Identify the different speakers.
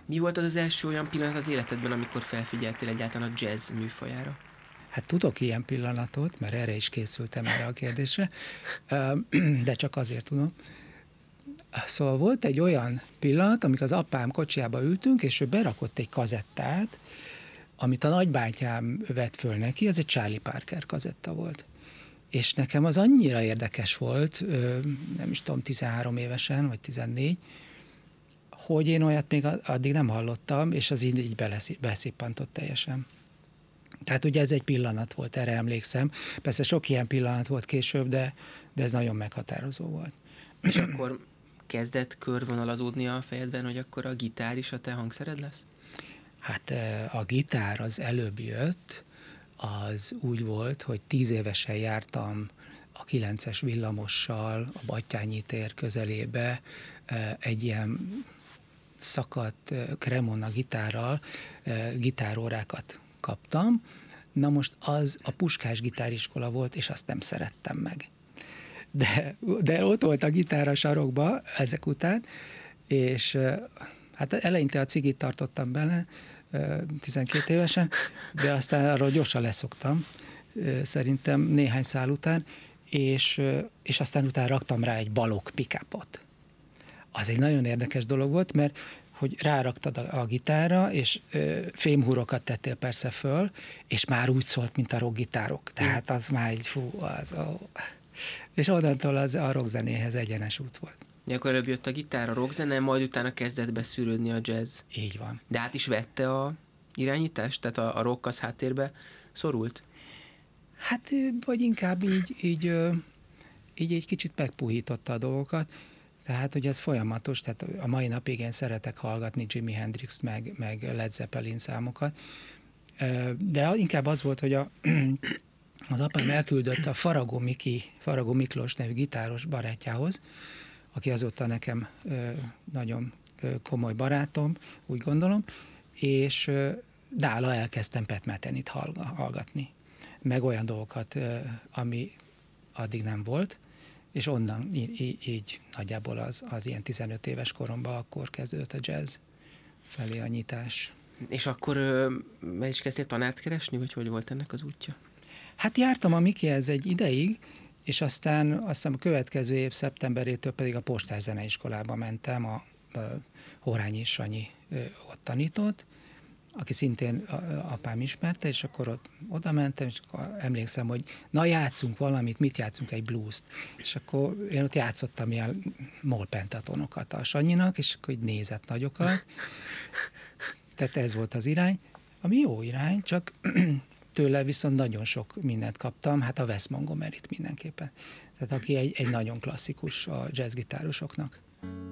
Speaker 1: Mi volt az első olyan pillanat az életedben, amikor felfigyeltél egyáltalán a jazz műfajára?
Speaker 2: Hát tudok ilyen pillanatot, mert erre is készültem erre a kérdésre, de csak azért tudom. Szóval volt egy olyan pillanat, amikor az apám kocsiába ültünk, és ő berakott egy kazettát, amit a nagybátyám vett föl neki, az egy Charlie Parker kazetta volt. És nekem az annyira érdekes volt, nem is tudom, 13 évesen, vagy 14, hogy én olyat még addig nem hallottam, és az így beszippantott teljesen. Tehát ugye ez egy pillanat volt, erre emlékszem. Persze sok ilyen pillanat volt később, de ez nagyon meghatározó volt.
Speaker 1: És akkor kezdett körvonalazódni a fejedben, hogy akkor a gitár is a te hangszered lesz?
Speaker 2: Hát a gitár az előbb jött, az úgy volt, hogy 10 évesen jártam a 9-es villamossal a Battyányi tér közelébe egy ilyen szakadt Cremona gitárral gitárórákat kaptam. Na most az a Puskás gitáriskola volt, és azt nem szerettem meg. De ott volt a gitár a sarokba ezek után, és hát eleinte a cigit tartottam bele, 12 évesen, de aztán arról gyorsan leszoktam, szerintem néhány szál után, és aztán utána raktam rá egy balok pick-upot. Az egy nagyon érdekes dolog volt, mert hogy ráraktad a gitárra, és fémhúrokat tettél persze föl, és már úgy szólt, mint a rockgitárok. Tehát az már egy és onnantól az a rockzenéhez egyenes út volt.
Speaker 1: Akkor előbb jött a gitár, a rockzene, majd utána kezdett beszűrődni a jazz.
Speaker 2: Így van.
Speaker 1: De át is vette a irányítást? Tehát a rock az háttérbe szorult?
Speaker 2: Hát, vagy inkább így egy kicsit megpuhította a dolgokat. Tehát, hogy ez folyamatos, tehát a mai napig én szeretek hallgatni Jimi Hendrix meg Led Zeppelin számokat, de inkább az volt, hogy az apám elküldött a Faragó Miklós nevű gitáros barátjához, aki azóta nekem nagyon komoly barátom, úgy gondolom, és nála elkezdtem Pat Methenyt hallgatni, meg olyan dolgokat, ami addig nem volt, és onnan így nagyjából az ilyen 15 éves koromban akkor kezdődött a jazz felé a nyitás.
Speaker 1: És akkor meg is kezdtél tanárt keresni, vagy hogy volt ennek az útja?
Speaker 2: Hát jártam a Mikihez egy ideig, és aztán azt hiszem a következő év szeptemberétől pedig a Postás Zeneiskolába mentem, a Horányi Sanyi ott tanított, aki szintén apám ismerte, és akkor oda mentem, és akkor emlékszem, hogy na játszunk valamit, mit játszunk, egy blues-t. És akkor én ott játszottam ilyen moll pentatonokat a Sanyinak, és akkor így nézett nagyokat. Tehát ez volt az irány, ami jó irány, csak tőle viszont nagyon sok mindent kaptam, hát a Wes Montgomeryt mindenképpen. Tehát aki egy nagyon klasszikus a jazzgitárosoknak.